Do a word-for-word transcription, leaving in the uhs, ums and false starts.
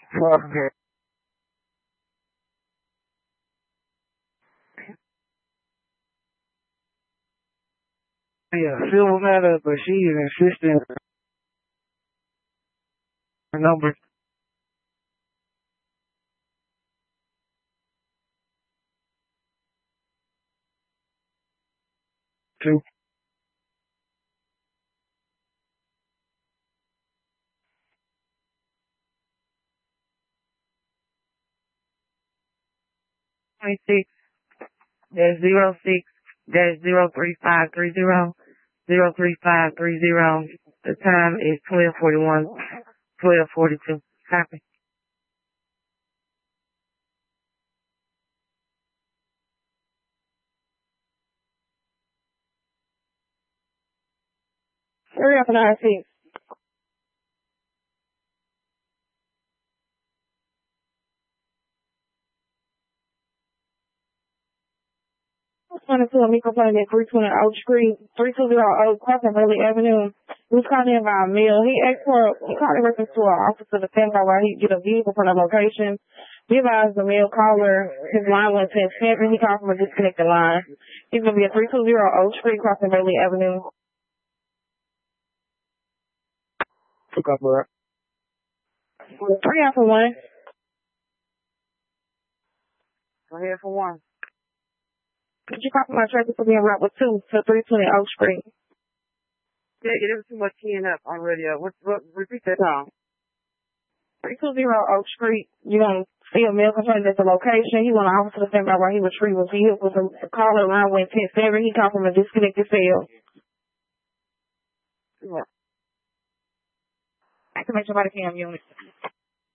Okay. Yeah, civil matter, but she is insisting on number two. twenty-six dash zero six dash zero three five three zero zero three five three zero. The time is twelve forty one, twelve forty two. Copy. Hurry up and I see. twenty-two Amico Planet at three twenty Oak Street, three two zero Oak Crossing Burley Avenue. He was calling in by mail. He asked for, he called in reference to an officer to stand by while he get a vehicle from the location. He advised the mail caller his line went to seven. He called from a disconnected line. He's going to be at three two zero Oak Street, Crossing Burley Avenue. Took up for Three out for one. Go ahead for one. Could you copy my traffic for being route with two to three twenty Oak Street? Yeah, there was too much keying up on radio. What, what, repeat that song. three two zero Oak Street. You're going to see a mail concerning at the location. He want an officer to stand by while he retrieved his vehicle. The caller line went ten seven. He called from a disconnected cell. Yeah. Activate your body cam unit.